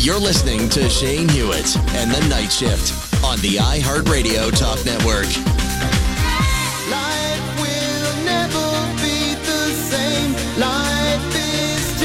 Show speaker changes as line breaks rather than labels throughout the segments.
You're listening to Shane Hewitt and the Night Shift on the iHeartRadio Talk Network.
Life will never be the same. Life is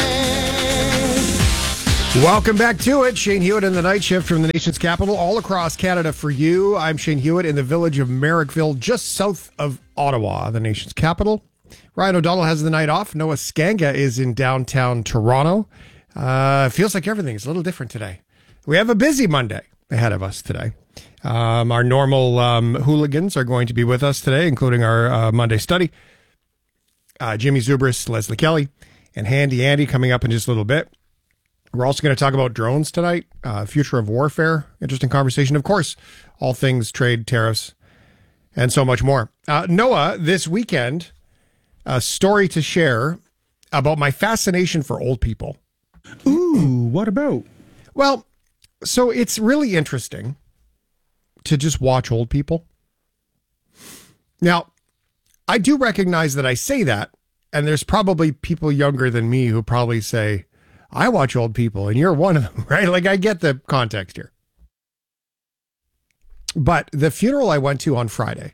changing.
Welcome back to it. Shane Hewitt and the Night Shift from the nation's capital, all across Canada for you. I'm Shane Hewitt in the village of Merrickville, just south of Ottawa, the nation's capital. Ryan O'Donnell has the night off. Noah Skanga is in downtown Toronto. Feels like everything's a little different today. We have a busy Monday ahead of us today. Our normal hooligans are going to be with us today, including our Monday study. Jimmy Zubris, Leslie Kelly, and Handy Andy coming up in just a little bit. We're also going to talk about drones tonight, future of warfare, interesting conversation. Of course, all things trade, tariffs, and so much more. Noah, this weekend, a story to share about my fascination for old people.
Ooh, what about?
Well, so it's really interesting to just watch old people. Now, I do recognize that I say that, and there's probably people younger than me who probably say, I watch old people, and you're one of them, right? Like, I get the context here. But the funeral I went to on Friday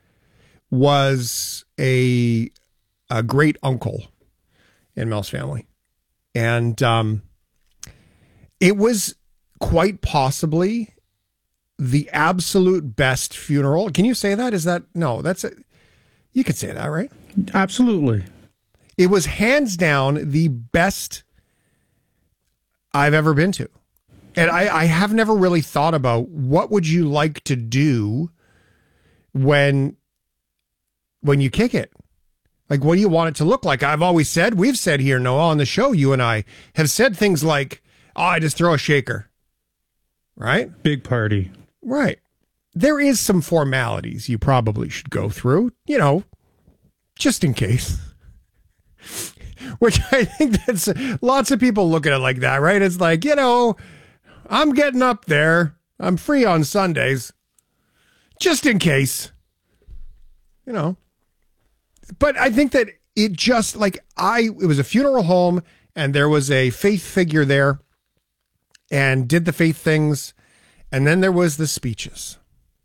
was a great uncle in Mel's family. And it was quite possibly the absolute best funeral. Can you say that? Is that, no, that's it. You could say that, right?
Absolutely.
It was hands down the best I've ever been to. And I have never really thought about what would you like to do when you kick it? Like, what do you want it to look like? I've always said, we've said here, Noah, on the show, you and I have said things like, oh, I just throw a shaker. Right?
Big party.
Right. There is some formalities you probably should go through, you know, just in case. Which I think that's, lots of people look at it like that, right? It's like, you know, I'm getting up there. I'm free on Sundays. Just in case. You know. But I think that it just, like, it was a funeral home, and there was a faith figure there, and did the faith things, and then there was the speeches.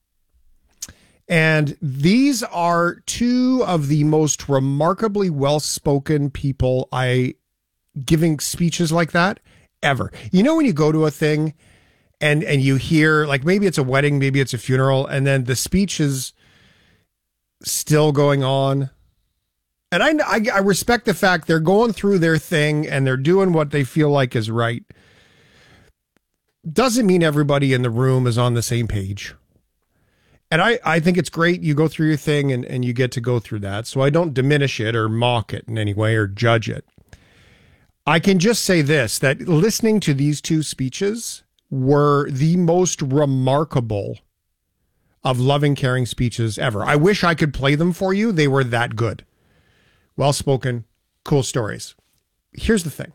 And these are two of the most remarkably well-spoken people giving speeches like that ever. You know when you go to a thing, and you hear, like, maybe it's a wedding, maybe it's a funeral, and then the speech is still going on. And I respect the fact they're going through their thing and they're doing what they feel like is right. Doesn't mean everybody in the room is on the same page. And I think it's great you go through your thing and you get to go through that. So I don't diminish it or mock it in any way or judge it. I can just say this, that listening to these two speeches were the most remarkable of loving, caring speeches ever. I wish I could play them for you. They were that good. Well-spoken, cool stories. Here's the thing.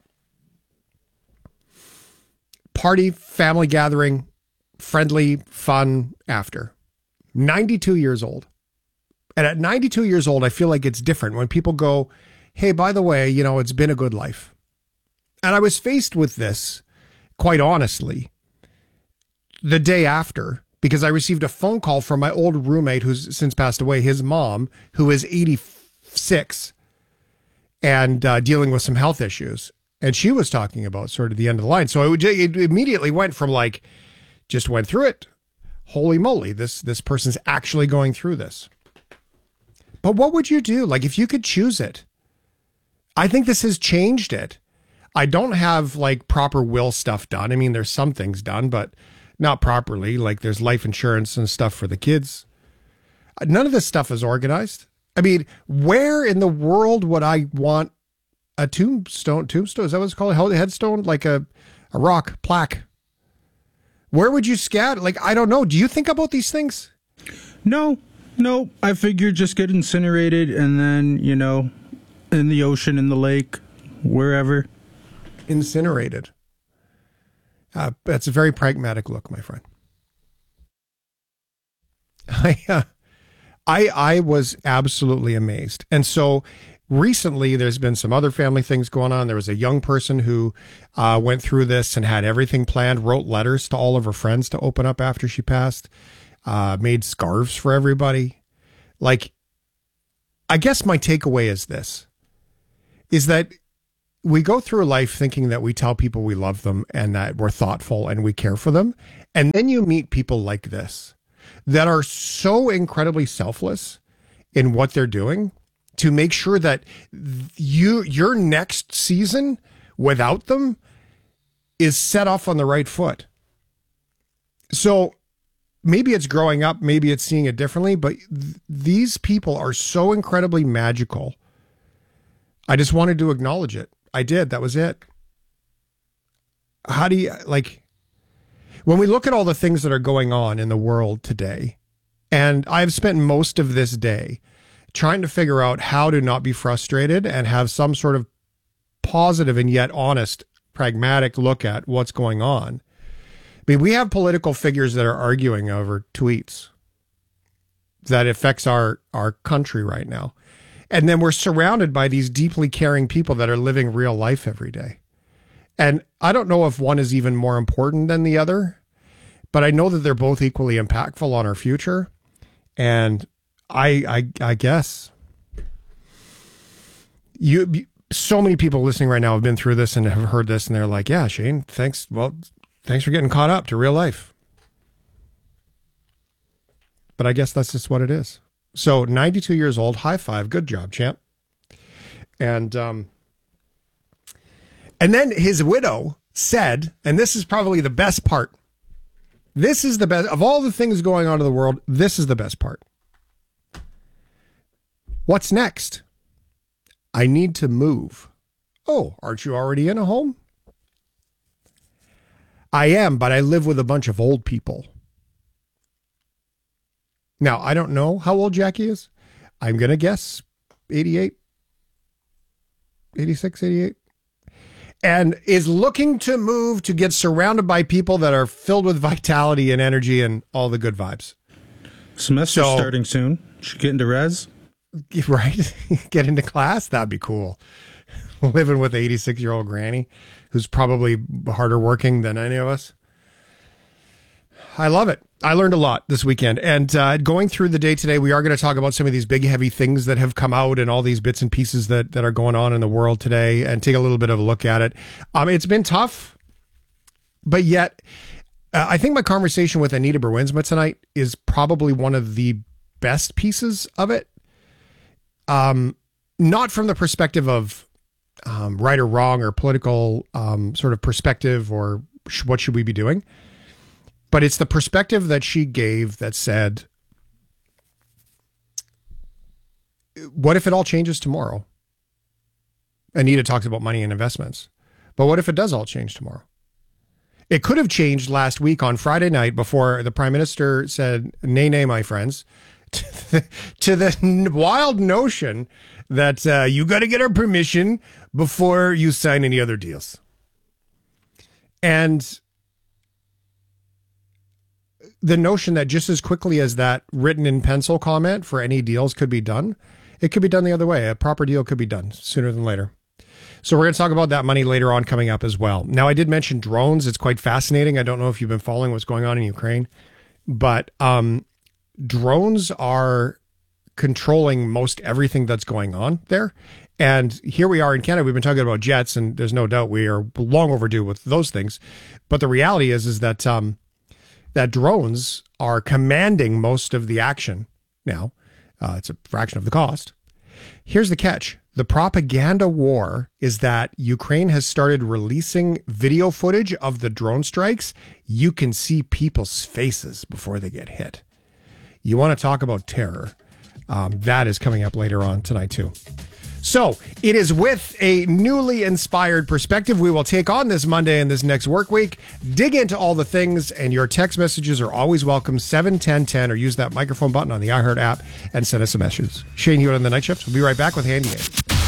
Party, family gathering, friendly, fun, after. 92 years old. And at 92 years old, I feel like it's different when people go, hey, by the way, you know, it's been a good life. And I was faced with this, quite honestly, the day after, because I received a phone call from my old roommate who's since passed away, his mom, who is 86 and dealing with some health issues. And she was talking about sort of the end of the line. So it immediately went from like, just went through it. Holy moly, this person's actually going through this. But what would you do? Like, if you could choose it? I think this has changed it. I don't have like proper will stuff done. I mean, there's some things done, but not properly. Like there's life insurance and stuff for the kids. None of this stuff is organized. I mean, where in the world would I want a tombstone? Tombstone? Is that what it's called? A headstone? Like a rock plaque? Where would you scatter? Like, I don't know. Do you think about these things?
No. I figured just get incinerated and then, you know, in the ocean, in the lake, wherever.
Incinerated. That's a very pragmatic look, my friend. I was absolutely amazed. And so recently, there's been some other family things going on. There was a young person who went through this and had everything planned, wrote letters to all of her friends to open up after she passed, made scarves for everybody. Like, I guess my takeaway is this, is that we go through life thinking that we tell people we love them and that we're thoughtful and we care for them. And then you meet people like this that are so incredibly selfless in what they're doing to make sure that your next season without them is set off on the right foot. So maybe it's growing up, maybe it's seeing it differently, but these people are so incredibly magical. I just wanted to acknowledge it. I did. That was it. How do you, like, when we look at all the things that are going on in the world today, and I've spent most of this day trying to figure out how to not be frustrated and have some sort of positive and yet honest, pragmatic look at what's going on. I mean, we have political figures that are arguing over tweets that affects our country right now. And then we're surrounded by these deeply caring people that are living real life every day. And I don't know if one is even more important than the other, but I know that they're both equally impactful on our future. And I guess so many people listening right now have been through this and have heard this, and they're like, yeah, Shane, thanks. Well, thanks for getting caught up to real life. But I guess that's just what it is. So 92 years old, high five. Good job, champ. And then his widow said, and this is probably the best part. This is the best of all the things going on in the world. This is the best part. What's next? I need to move. Oh, aren't you already in a home? I am, but I live with a bunch of old people. Now, I don't know how old Jackie is. I'm going to guess 88, 86, 88. And is looking to move to get surrounded by people that are filled with vitality and energy and all the good vibes.
Semester starting soon. Should get into res.
Right? Get into class? That'd be cool. Living with an 86-year-old granny who's probably harder working than any of us. I love it. I learned a lot this weekend. And going through the day today, we are going to talk about some of these big, heavy things that have come out and all these bits and pieces that are going on in the world today and take a little bit of a look at it. It's been tough, but yet I think my conversation with Anita Berwinsma tonight is probably one of the best pieces of it. Not from the perspective of right or wrong or political sort of perspective or what should we be doing. But it's the perspective that she gave that said, what if it all changes tomorrow? Anita talks about money and investments. But what if it does all change tomorrow? It could have changed last week on Friday night before the Prime Minister said, nay, nay, my friends, to the wild notion that you got to get our permission before you sign any other deals. And the notion that just as quickly as that written in pencil comment for any deals could be done, it could be done the other way. A proper deal could be done sooner than later. So we're going to talk about that money later on coming up as well. Now, I did mention drones. It's quite fascinating. I don't know if you've been following what's going on in Ukraine, but drones are controlling most everything that's going on there. And here we are in Canada. We've been talking about jets, and there's no doubt we are long overdue with those things. But the reality is that that drones are commanding most of the action now. It's a fraction of the cost. Here's the catch. The propaganda war is that Ukraine has started releasing video footage of the drone strikes. You can see people's faces before they get hit. You want to talk about terror. That is coming up later on tonight, too. So it is with a newly inspired perspective we will take on this Monday and this next work week, dig into all the things, and your text messages are always welcome, 71010, or use that microphone button on the iHeart app and send us a message. Shane Hewitt on the Night Shift. We'll be right back with Handy Aid.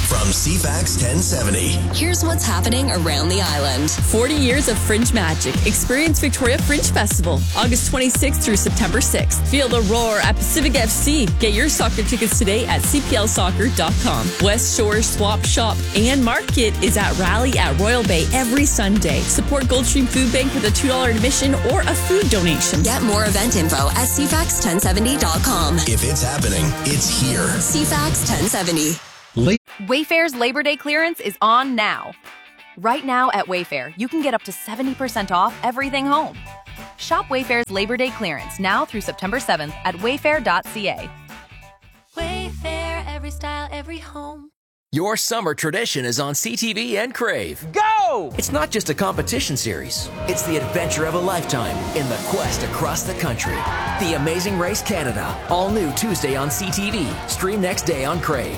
from CFAX 1070.
Here's what's happening around the island.
40 years of Fringe magic. Experience Victoria Fringe Festival, August 26th through September 6th. Feel the roar at Pacific FC. Get your soccer tickets today at cplsoccer.com. West Shore Swap Shop and Market is at Rally at Royal Bay every Sunday. Support Goldstream Food Bank with a $2 admission or a food donation.
Get more event info at cfax1070.com.
If it's happening, it's here.
CFAX 1070.
Wayfair's Labor Day clearance is on now. Right now at Wayfair, you can get up to 70% off everything home. Shop Wayfair's Labor Day clearance now through September 7th at wayfair.ca.
Wayfair, every style, every home.
Your summer tradition is on CTV and Crave. Go! It's not just a competition series. It's the adventure of a lifetime in the quest across the country. The Amazing Race Canada. All new Tuesday on CTV. Stream next day on Crave.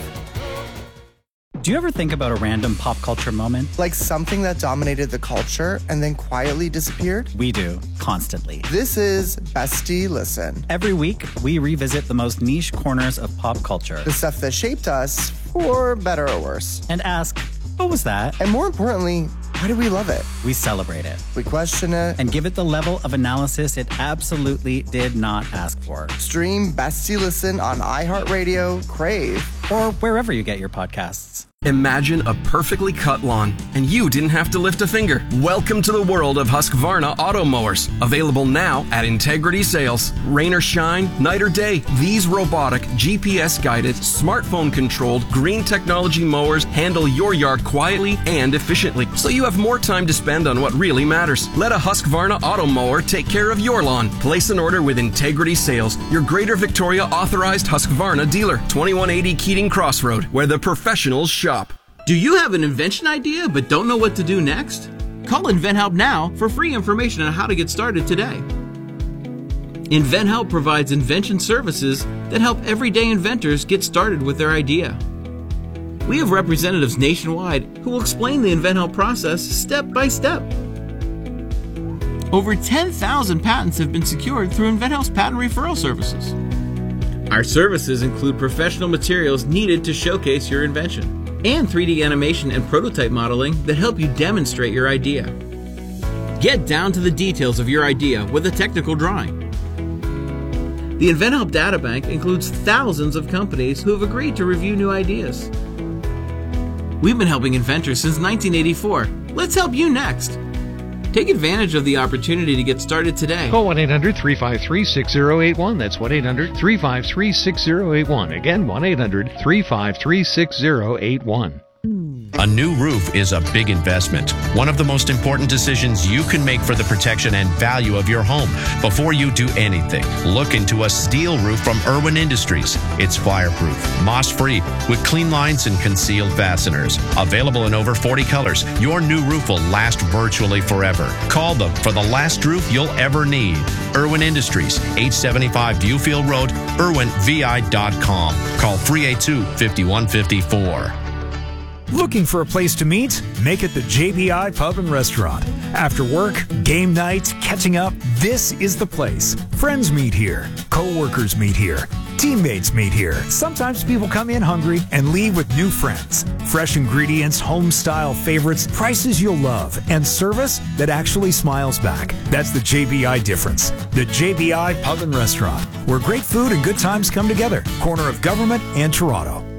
Do you ever think about a random pop culture moment?
Like something that dominated the culture and then quietly disappeared?
We do, constantly.
This is Bestie Listen.
Every week, we revisit the most niche corners of pop culture.
The stuff that shaped us, for better or worse.
And ask, what was that?
And more importantly, why do we love it?
We celebrate it.
We question it.
And give it the level of analysis it absolutely did not ask for.
Stream Bestie Listen on iHeartRadio, Crave,
or wherever you get your podcasts.
Imagine a perfectly cut lawn, and you didn't have to lift a finger. Welcome to the world of Husqvarna auto mowers. Available now at Integrity Sales. Rain or shine, night or day, these robotic, GPS-guided, smartphone-controlled, green technology mowers handle your yard quietly and efficiently, so you have more time to spend on what really matters. Let a Husqvarna auto mower take care of your lawn. Place an order with Integrity Sales, your Greater Victoria authorized Husqvarna dealer. 2180 Keating Crossroad, where the professionals shop.
Do you have an invention idea but don't know what to do next? Call InventHelp now for free information on how to get started today. InventHelp provides invention services that help everyday inventors get started with their idea. We have representatives nationwide who will explain the InventHelp process step by step. Over 10,000 patents have been secured through InventHelp's patent referral services. Our services include professional materials needed to showcase your invention, and 3D animation and prototype modeling that help you demonstrate your idea. Get down to the details of your idea with a technical drawing. The InventHelp Databank includes thousands of companies who have agreed to review new ideas. We've been helping inventors since 1984. Let's help you next. Take advantage of the opportunity to get started today.
Call 1-800-353-6081. That's 1-800-353-6081. Again, 1-800-353-6081.
A new roof is a big investment. One of the most important decisions you can make for the protection and value of your home. Before you do anything, look into a steel roof from Irwin Industries. It's fireproof, moss-free, with clean lines and concealed fasteners. Available in over 40 colors, your new roof will last virtually forever. Call them for the last roof you'll ever need. Irwin Industries, 875 Viewfield Road, irwinvi.com. Call 382-5154.
Looking for a place to meet? Make it the JBI Pub and Restaurant. After work, game nights, catching up, this is the place. Friends meet here. Co-workers meet here. Teammates meet here. Sometimes people come in hungry and leave with new friends. Fresh ingredients, home-style favorites, prices you'll love, and service that actually smiles back. That's the JBI difference. The JBI Pub and Restaurant, where great food and good times come together. Corner of Government and Toronto.